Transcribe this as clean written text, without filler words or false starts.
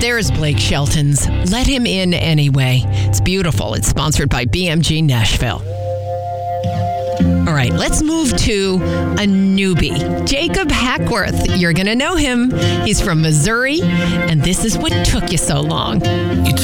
There's Blake Shelton's Let Him In Anyway. It's beautiful. It's sponsored by BMG Nashville. All right, let's move to a newbie. Jacob Hackworth. You're going to know him. He's from Missouri, and this is What Took You So Long. You